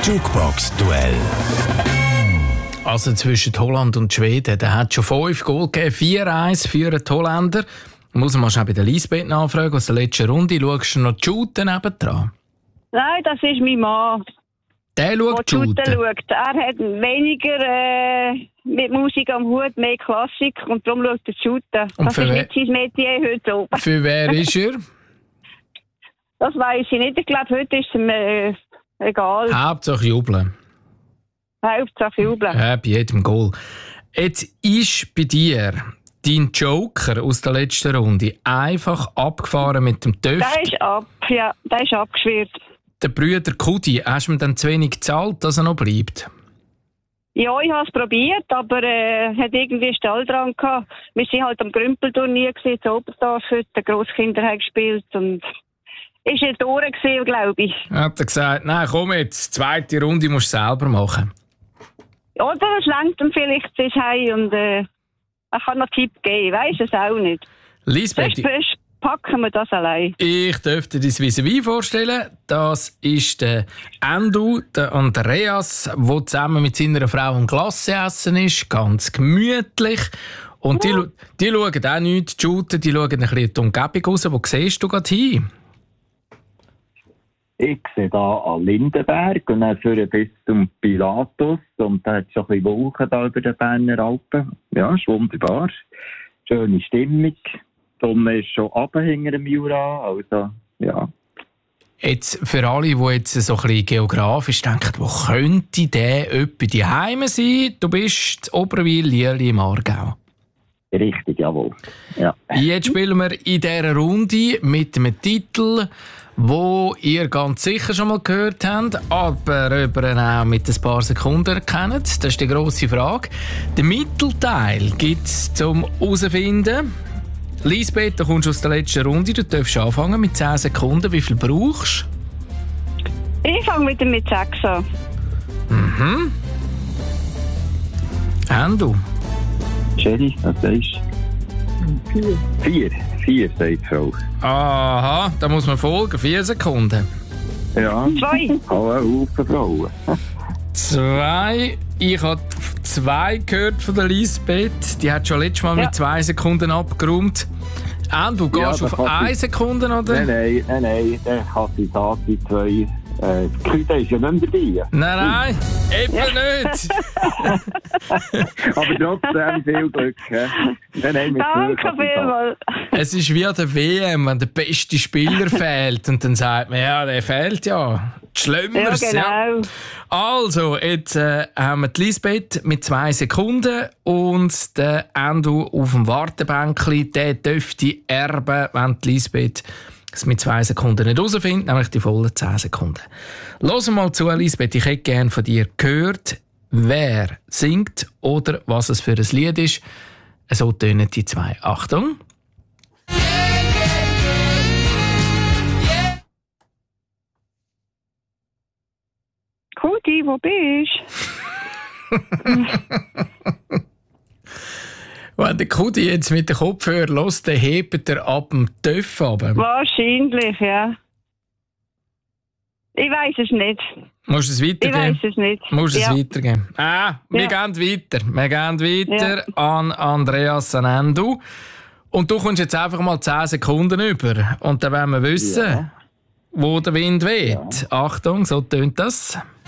Jukebox-Duell. Also zwischen Holland und Schweden, da hat schon 5 Goal gegeben, 4-1 für die Holländer. Muss man schnell bei der Lisbeth nachfragen, aus der letzten Runde. Schaust du noch die Shooten nebendran? Nein, das ist mein Mann. Der schaut die Shooten? Er hat weniger mit Musik am Hut, mehr Klassik und darum schaut er Shooten. Das ist nicht sein Metier heute oben. Für wer ist er? Das weiss ich nicht. Ich glaube, heute ist es ihm egal. Hauptsache jubeln. Hauptsache jubeln. Ja, bei jedem Goal. Jetzt ist bei dir dein Joker aus der letzten Runde einfach abgefahren mit dem Töff. Der ist abgeschwirrt. Der Brüder Kudi, hast du ihm dann zu wenig gezahlt, dass er noch bleibt? Ja, ich habe es probiert, aber hat irgendwie Stall dran gehabt. Wir waren halt am Grümpelturnier in Oberndorf, heute die Grosskinder haben gespielt und ist nicht durch gewesen, glaube ich. Hat er gesagt, nein, komm jetzt, zweite Runde musst du selber machen. Oder es lenkt ihm vielleicht bis heim und er kann noch Tipp geben, ich weiss es auch nicht. Lisbeth, Sonst packen wir das allein. ich dürfte dir dein Vis-à-vis vorstellen. Das ist der Endu, der Andreas, der zusammen mit seiner Frau ein Glasse essen ist. Ganz gemütlich. Und die schauen auch nichts, die shooten, die schauen ein bisschen die Umgebung raus. Wo siehst du gerade hin? Ich sehe hier an Lindenberg und dann führen bis zum Pilatus. Und da hat es schon ein bisschen Wolken da über den Berner Alpen. Ja, ist wunderbar. Schöne Stimmung. Die Sonne ist schon runter hinter dem Jura. Also, ja. Jetzt für alle, die jetzt so ein bisschen geografisch denken, wo könnte der etwa daheim sein? Du bist in Oberwil, Lierli im Aargau. Richtig, jawohl. Ja. Jetzt spielen wir in dieser Runde mit einem Titel, wo ihr ganz sicher schon mal gehört habt, aber auch mit ein paar Sekunden kennt. Das ist die grosse Frage. Den Mittelteil gibt es zum herausfinden. Lisbeth, du kommst aus der letzten Runde. Du darfst anfangen mit 10 Sekunden. Wie viel brauchst du? Ich fange wieder mit 6 an. Mhm. Endo. Sherry, was sagst du? 4, sagt die Frau. Aha, da muss man folgen. 4 Sekunden. Ja. 2. Alle Haufen Frauen. 2. Ich habe 2 gehört von der Lisbeth. Die hat schon letztes Mal mit 2 Sekunden abgeräumt. Du gehst auf 1 Sekunde, oder? Nein. Der hat die Tat 2. Küde ist ja nicht mehr dabei. Nein, eben nicht. Aber trotzdem viel Glück. Nein, Danke vielmals. Es ist wie an der WM, wenn der beste Spieler fehlt. Und dann sagt man, ja, der fehlt ja. Schlimmeres. Ja, genau. Also, jetzt haben wir die Lisbeth mit 2 Sekunden und der Endo auf dem Wartebänkli. Der dürfte erben, wenn die Lisbeth es mit 2 Sekunden nicht herausfindet, nämlich die vollen 10 Sekunden. Hör mal zu, Lisbeth. Ich hätte gerne von dir gehört, wer singt oder was es für ein Lied ist. So tönen die 2. Achtung. Kudi, wo bist du? Wenn der Kudi jetzt mit dem Kopfhörer hört, dann hebt er ab dem Töff ab. Wahrscheinlich, ja. Ich weiss es nicht. Musst du es weitergeben? Ich weiss es nicht. Musst du es weitergeben? Wir gehen weiter. Wir gehen weiter an Andreas Endo. Und du kommst jetzt einfach mal 10 Sekunden über. Und dann wollen wir wissen, wo der Wind weht. Achtung, so tönt das.